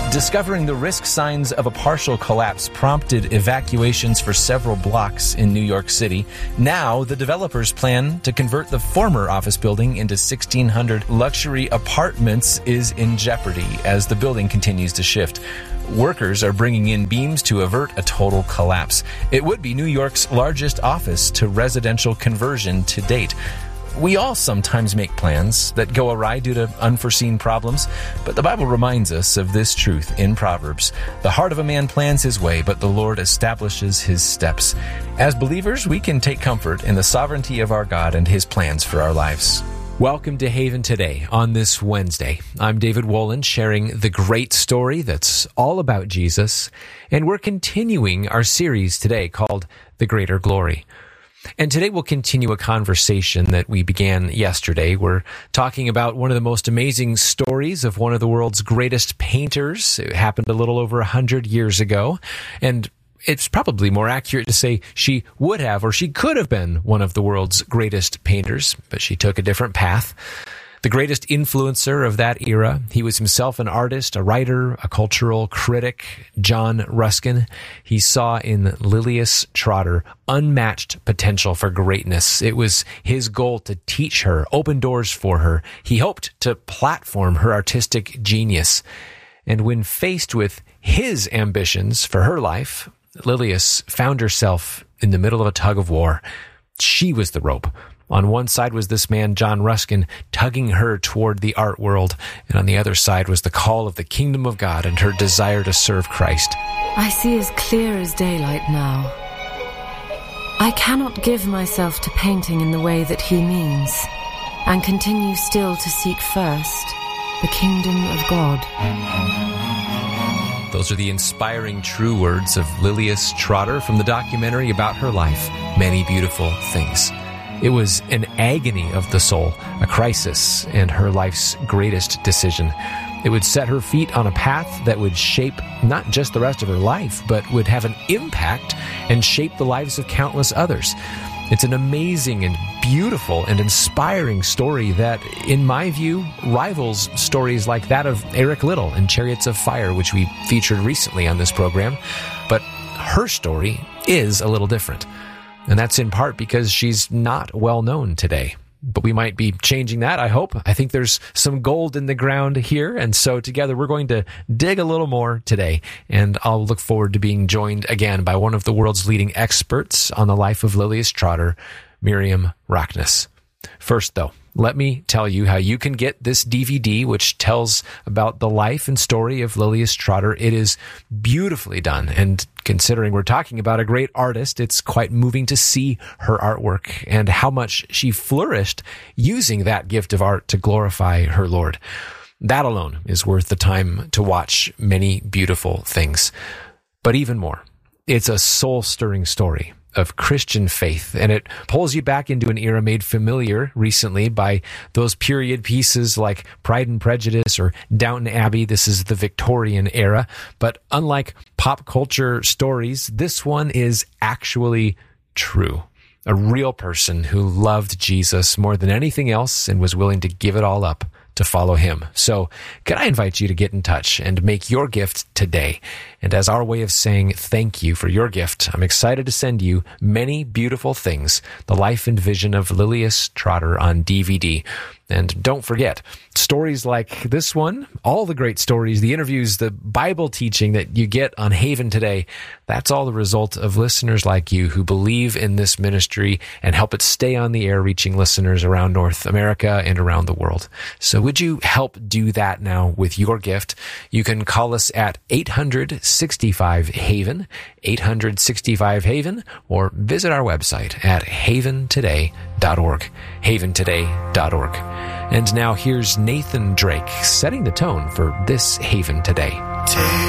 Discovering the risk signs of a partial collapse prompted evacuations for several blocks in New York City. Now, the developers' plan to convert the former office building into 1,600 luxury apartments is in jeopardy as the building continues to shift. Workers are bringing in beams to avert a total collapse. It would be New York's largest office to residential conversion to date. We all sometimes make plans that go awry due to unforeseen problems, but the Bible reminds us of this truth in Proverbs. The heart of a man plans his way, but the Lord establishes his steps. As believers, we can take comfort in the sovereignty of our God and his plans for our lives. Welcome to Haven Today on this Wednesday. I'm David Wolin, sharing the great story that's all about Jesus, and we're continuing our series today called The Greater Glory. And today we'll continue a conversation that we began yesterday. We're talking about one of the most amazing stories of one of the world's greatest painters. It happened a little over 100 years ago, and it's probably more accurate to say she would have or she could have been one of the world's greatest painters, but she took a different path. The greatest influencer of that era, he was himself an artist, a writer, a cultural critic, John Ruskin. He saw in Lilias Trotter unmatched potential for greatness. It was his goal to teach her, open doors for her. He hoped to platform her artistic genius. And when faced with his ambitions for her life, Lilias found herself in the middle of a tug of war. She was the rope. On one side was this man, John Ruskin, tugging her toward the art world, and on the other side was the call of the kingdom of God and her desire to serve Christ. I see as clear as daylight now. I cannot give myself to painting in the way that he means, and continue still to seek first the kingdom of God. Those are the inspiring true words of Lilias Trotter from the documentary about her life, Many Beautiful Things. It was an agony of the soul, a crisis, and her life's greatest decision. It would set her feet on a path that would shape not just the rest of her life, but would have an impact and shape the lives of countless others. It's an amazing and beautiful and inspiring story that, in my view, rivals stories like that of Eric Liddell in Chariots of Fire, which we featured recently on this program. But her story is a little different. And that's in part because she's not well known today. But we might be changing that, I hope. I think there's some gold in the ground here. And so together we're going to dig a little more today. And I'll look forward to being joined again by one of the world's leading experts on the life of Lilias Trotter, Miriam Rockness. First, though, let me tell you how you can get this DVD, which tells about the life and story of Lilias Trotter. It is beautifully done, and considering we're talking about a great artist, it's quite moving to see her artwork and how much she flourished using that gift of art to glorify her Lord. That alone is worth the time to watch Many Beautiful Things. But even more, it's a soul-stirring story of Christian faith, and it pulls you back into an era made familiar recently by those period pieces like Pride and Prejudice or Downton Abbey. This is the Victorian era, but unlike pop culture stories, this one is actually true. A real person who loved Jesus more than anything else and was willing to give it all up to follow him. So could I invite you to get in touch and make your gift today? And as our way of saying thank you for your gift, I'm excited to send you Many Beautiful Things, the life and vision of Lilias Trotter on DVD. And don't forget, stories like this one, all the great stories, the interviews, the Bible teaching that you get on Haven Today, that's all the result of listeners like you who believe in this ministry and help it stay on the air, reaching listeners around North America and around the world. So would you help do that now with your gift? You can call us at 865-HAVEN, 865-HAVEN, or visit our website at haventoday.org, haventoday.org. And now here's Nathan Drake setting the tone for this Haven Today.